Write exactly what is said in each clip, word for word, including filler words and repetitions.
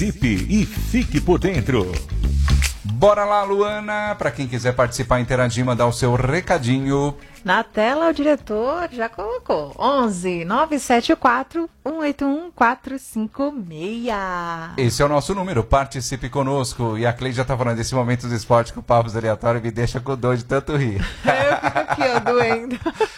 Participe e fique por dentro. Bora lá, Luana. Para quem quiser participar, interagir, mandar o seu recadinho. Na tela, o diretor já colocou. onze nove sete quatro um oito um quatro cinco seis. Esse é o nosso número. Participe conosco. E a Cleide já tá falando desse momento do esporte com papos aleatórios me deixa com dor de tanto rir. Eu fico aqui, ó, doendo.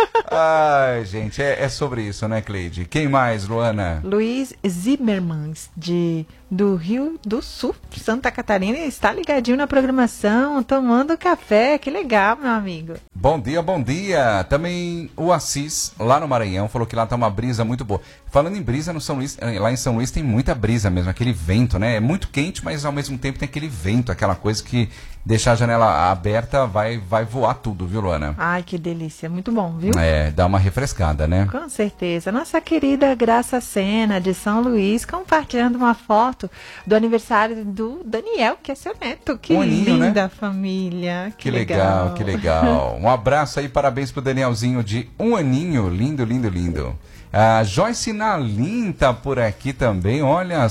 Ai, gente, é, é sobre isso, né, Cleide? Quem mais, Luana? Luiz Zimmermans, de, do Rio do Sul, Santa Catarina, está ligadinho na programação, tomando café. Que legal, meu amigo. Bom dia, bom dia. Também o Assis, lá no Maranhão, falou que lá tá uma brisa muito boa. Falando em brisa, no São Luís, lá em São Luís tem muita brisa mesmo, aquele vento, né? É muito quente, mas ao mesmo tempo tem aquele vento, aquela coisa que deixar a janela aberta vai, vai voar tudo, viu, Luana? Ai, que delícia, muito bom, viu? É, dá uma refrescada, né? Com certeza. Nossa querida Graça Sena, de São Luís, compartilhando uma foto do aniversário do Daniel, que é seu neto. Que Um aninho, linda né? família. Que, Que legal, legal, que legal. Um abraço aí, parabéns pro Danielzinho de um aninho. Lindo, lindo, lindo. A Joyce Nalim tá por aqui também, olha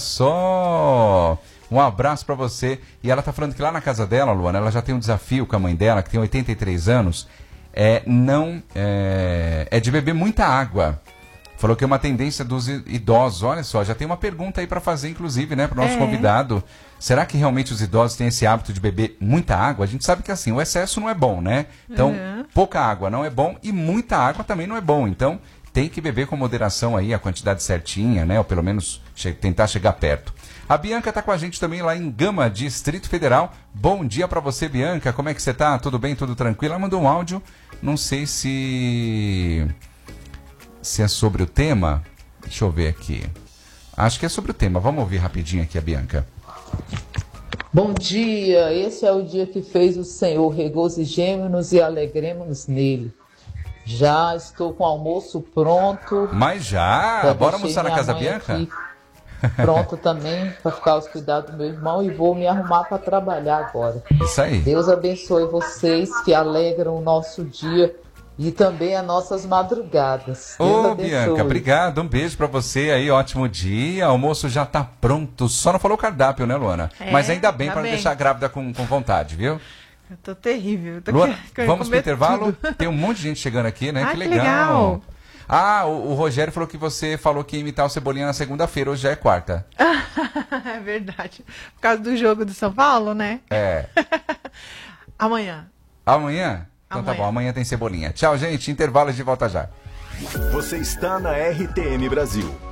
só. Um abraço pra você. E ela tá falando que lá na casa dela, Luana, ela já tem um desafio com a mãe dela, que tem oitenta e três anos, é, não, é, é de beber muita água. Falou que é uma tendência dos idosos. Olha só, já tem uma pergunta aí pra fazer, inclusive, né, pro nosso É. convidado. Será que realmente os idosos têm esse hábito de beber muita água? A gente sabe que assim, o excesso não é bom, né? Então, Uhum. pouca água não é bom e muita água também não é bom. Então, tem que beber com moderação aí, a quantidade certinha, né? Ou pelo menos che- tentar chegar perto. A Bianca está com a gente também lá em Gama, Distrito Federal. Bom dia para você, Bianca. Como é que você tá? Tudo bem? Tudo tranquilo? Ela mandou um áudio. Não sei se... se é sobre o tema. Deixa eu ver aqui. Acho que é sobre o tema. Vamos ouvir rapidinho aqui a Bianca. Bom dia, esse é o dia que fez o Senhor, regozijemo-nos e alegremos-nos nele. Já estou com o almoço pronto. Mas já? Já Bora deixei almoçar na minha casa da mãe Bianca? aqui pronto também para ficar aos cuidados do meu irmão e vou me arrumar para trabalhar agora. Isso aí. Deus abençoe vocês que alegram o nosso dia e também as nossas madrugadas. Deus Ô, abençoe. Bianca, obrigado. Um beijo pra você aí. Ótimo dia. O almoço já tá pronto. Só não falou cardápio, né, Luana? É, Mas ainda bem tá pra não bem. deixar grávida com, com vontade, viu? Eu tô terrível. Eu tô Luana, querendo vamos pro comer intervalo? tudo. Tem um monte de gente chegando aqui, né? Ah, que que legal. legal. Ah, o, o Rogério falou que você falou que ia imitar o Cebolinha na segunda-feira. Hoje já é quarta. É verdade. Por causa do jogo do São Paulo, né? É. Amanhã. Amanhã? Então tá Amanhã. bom. Amanhã tem Cebolinha. Tchau, gente. Intervalo de volta já. Você está na R T M Brasil.